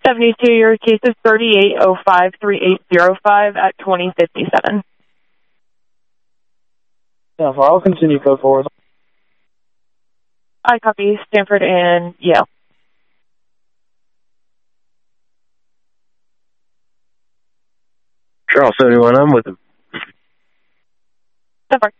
72, your case is 38053805 at 2057. Yeah, I'll continue code forward. I copy Stanford and Yale. Charles 71, I'm with him. So far.